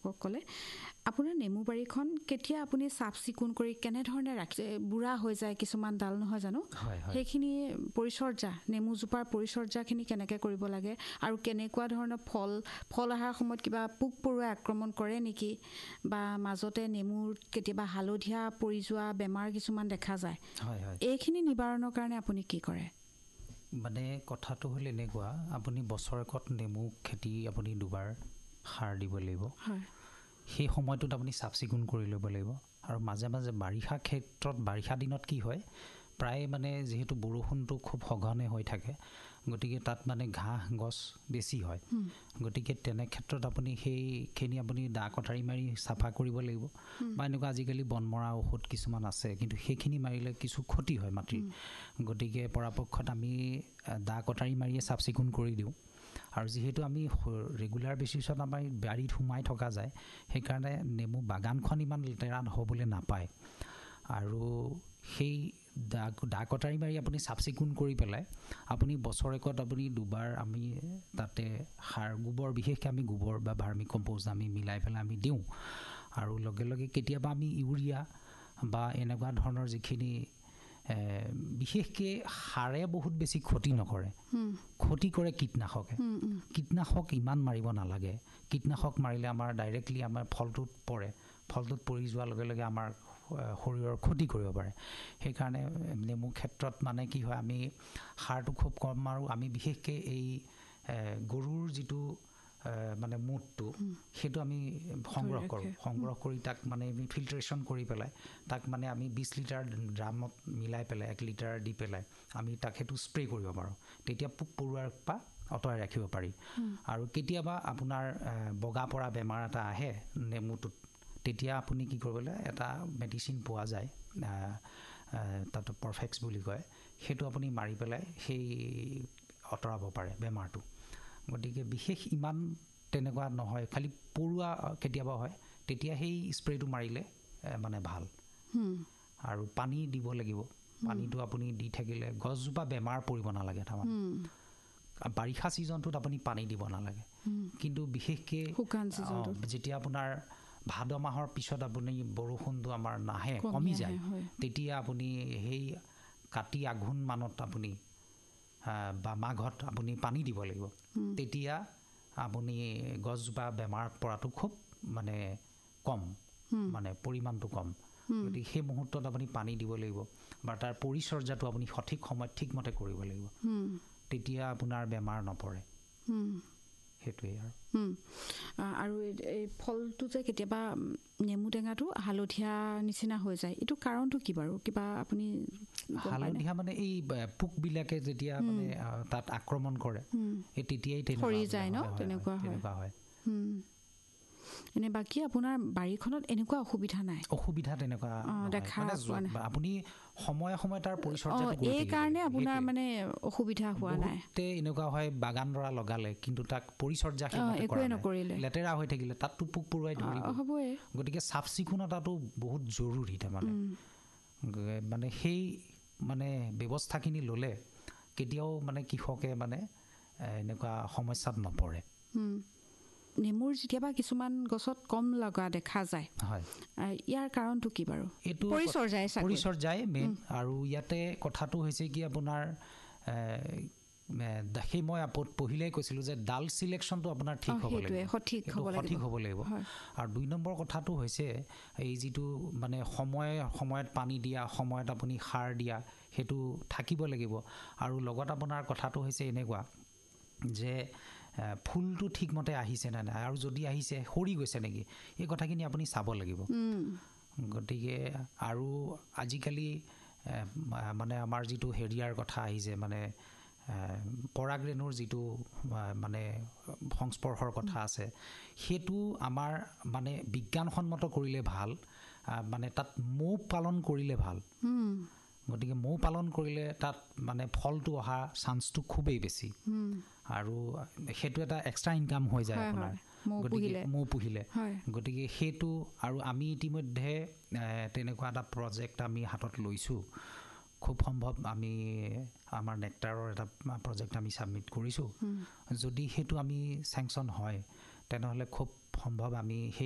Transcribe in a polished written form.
দৰ্শকসকলে আপোনাৰ নেমু বাৰীখন কেতিয়া আপুনি চাফ চিকুণ কৰি কেনেধৰণে ৰাখি বুঢ়া হৈ যায় কিছুমান ডাল নহয় জানো সেইখিনি পৰিচৰ্যা নেমুজোপাৰ পৰিচৰ্যাখিনি কেনেকৈ কৰিব লাগে আৰু কেনেকুৱা ধৰণৰ ফল অহাৰ সময়ত কিবা পোক পৰুৱাই আক্ৰমণ কৰে নেকি বা মাজতে নেমুৰ কেতিয়াবা হালধীয়া পৰি যোৱা বেমাৰ কিছুমান দেখা যায় এইখিনি নিবাৰণৰ কাৰণে আপুনি কি কৰে মানে কথাটো হ'ল এনেকুৱা আপুনি বছৰেকত নেমু খেতি আপুনি দুবাৰ সাৰ দিব লাগিব সেই সময়টোত আপুনি চাফ চিকুণ কৰি ল'ব লাগিব আৰু মাজে মাজে বাৰিষা ক্ষেত্ৰত বাৰিষা দিনত কি হয় প্ৰায় মানে যিহেতু বৰষুণটো খুব সঘনে হৈ থাকে গতিকে তাত মানে ঘাঁহ গছ বেছি হয় গতিকে তেনে ক্ষেত্ৰত আপুনি সেইখিনি আপুনি দা কটাৰী মাৰি চাফা কৰিব লাগিব বা এনেকুৱা আজিকালি বন মৰা ঔষধ কিছুমান আছে কিন্তু সেইখিনি মাৰিলে কিছু ক্ষতি হয় মাটিৰ গতিকে পৰাপক্ষত আমি দা কটাৰী মাৰিয়ে চাফ চিকুণ কৰি দিওঁ আৰু যিহেতু আমি ৰেগুলাৰ বেচিছত আমাৰ বাৰীত সোমাই থকা যায় সেইকাৰণে নেমু বাগানখন ইমান লেতেৰা হ'বলৈ নাপায় আৰু সেই দা কটাৰী মাৰি আপুনি চাফ চিকুণ কৰি পেলাই আপুনি বছৰেকত আপুনি দুবাৰ আমি তাতে সাৰ গোবৰ বিশেষকৈ আমি গোবৰ বা ভাৰ্মি কম্প'ষ্ট আমি মিলাই পেলাই আমি দিওঁ আৰু লগে লগে কেতিয়াবা আমি ইউৰিয়া বা এনেকুৱা ধৰণৰ যিখিনি বিশেষকৈ সাৰে বহুত বেছি ক্ষতি নকৰে ক্ষতি কৰে কীটনাশক ইমান মাৰিব নালাগে কীটনাশক মাৰিলে আমাৰ ডাইৰেক্টলি আমাৰ ফলটোত পৰি যোৱাৰ লগে লগে আমাৰ শৰীৰৰ ক্ষতি কৰিব পাৰে সেইকাৰণে নেমু ক্ষেত্ৰত মানে কি হয় আমি সাৰটো খুব কম মাৰোঁ আমি বিশেষকৈ এই গৰুৰ যিটো মানে মুতটো সেইটো আমি সংগ্ৰহ কৰি তাক মানে আমি ফিল্টাৰেশ্যন কৰি পেলাই তাক মানে আমি 20 লিটাৰ ড্ৰামত মিলাই পেলাই 1 লিটাৰ দি পেলাই আমি তাক সেইটো স্প্ৰে কৰিব পাৰোঁ তেতিয়া পোক পৰুৱাৰ পৰা আঁতৰাই ৰাখিব পাৰি আৰু কেতিয়াবা আপোনাৰ বগা পৰা বেমাৰ এটা আহে নেমুটোত তেতিয়া আপুনি কি কৰিবলৈ এটা মেডিচিন পোৱা যায় তাত পাৰফেক্স বুলি কয় সেইটো আপুনি মাৰি পেলাই সেই আঁতৰাব পাৰে বেমাৰটো গতিকে বিশেষ ইমান তেনেকুৱা নহয় খালি পৰুৱা কেতিয়াবা হয় তেতিয়া সেই স্প্ৰেটো মাৰিলে মানে ভাল আৰু পানী দিব লাগিব পানীটো আপুনি দি থাকিলে গছজোপা বেমাৰ পৰিব নালাগে তাৰমানে বাৰিষা ছিজনটোত আপুনি পানী দিব নালাগে কিন্তু বিশেষকৈ যেতিয়া আপোনাৰ ভাদ মাহৰ পিছত আপুনি বৰষুণটো আমাৰ নাহে কমি যায় তেতিয়া আপুনি সেই কাতি আঘোণ মানত আপুনি বা মাঘত আপুনি পানী দিব লাগিব তেতিয়া আপুনি গছজোপা বেমাৰ পৰাটো খুব মানে কম মানে পৰিমাণটো কম গতিকে সেই মুহূৰ্তত আপুনি পানী দিব লাগিব বা তাৰ পৰিচৰ্যাটো আপুনি সঠিক সময়ত ঠিকমতে কৰিব লাগিব তেতিয়া আপোনাৰ বেমাৰ নপৰে সেইটোৱে আৰু এই ফলটো যে কেতিয়াবা নেমু টেঙাটো হালধীয়া নিচিনা হৈ যায় এইটো কাৰণটো কি বাৰু কিবা আপুনি হালধীয়া মানে এই পোকবিলাকে যেতিয়া মানে তাত আক্ৰমণ কৰে এই তেতিয়াই সৰি যায় ন তেনেকুৱা হয় এনে বাকী আপোনাৰ বাৰীখনত এনেকুৱা অসুবিধা তেনেকুৱা দেখা আপুনি সময়ে সময়ে তাৰ পৰিচৰ্যাটো কৰি এই কাৰণে আপোনাৰ মানে অসুবিধা হোৱা নাই এনেকুৱা হয় বাগান দৰা লগালে কিন্তু তাক পৰিচৰ্যা নকৰিলে লেতেৰা হৈ থাকিলে তাততো পোক পৰুৱাই ধৰিব গতিকে চাফ চিকুণতাটো বহুত জৰুৰী তাৰমানে মানে সেই মানে ব্যৱস্থাখিনি ল'লে কেতিয়াও মানে কৃষকে মানে এনেকুৱা সমস্যাত নপৰে নেমুৰ যেতিয়াবা কিছুমান গছত কম লগা দেখা যায় ইয়াৰ কাৰণটো কি বাৰু এইটো পৰিচৰ্যাই মেইন আৰু ইয়াতে কথাটো হৈছে কি আপোনাৰ সেই মই পঢ়িলেই কৈছিলোঁ যে ডাল চিলেকশ্যনটো আপোনাৰ ঠিক হ'ব লাগিব সঠিক হ'ব লাগিব আৰু 2 নম্বৰ কথাটো হৈছে এই যিটো মানে সময়ত পানী দিয়া সময়ত আপুনি সাৰ দিয়া সেইটো থাকিব লাগিব আৰু লগত আপোনাৰ কথাটো হৈছে এনেকুৱা যে ফুলটো ঠিকমতে আহিছে নে নাই আৰু যদি আহিছে সৰি গৈছে নেকি এই কথাখিনি আপুনি চাব লাগিব গতিকে আৰু আজিকালি মানে আমাৰ যিটো হেৰিয়াৰ কথা আহিছে মানে পৰাগৰেণুৰ যিটো মানে সংস্পৰ্শৰ কথা আছে সেইটো আমাৰ মানে বিজ্ঞানসন্মত কৰিলে ভাল মানে তাত মৌ পালন কৰিলে ভাল গতিকে মৌ পালন কৰিলে তাত মানে ফলটো অহা চান্সটো খুবেই বেছি আৰু সেইটো এটা এক্সট্ৰা ইনকাম হৈ যায় আপোনাৰ গতিকে মৌ পুহিলে গতিকে সেইটো আৰু আমি ইতিমধ্যে তেনেকুৱা এটা প্ৰজেক্ট আমি হাতত লৈছোঁ খুব সম্ভৱ আমি আমাৰ নেক্টাৰৰ এটা প্ৰজেক্ট আমি ছাবমিট কৰিছোঁ যদি সেইটো আমি চেংচন হয় তেনেহ'লে খুব সম্ভৱ আমি সেই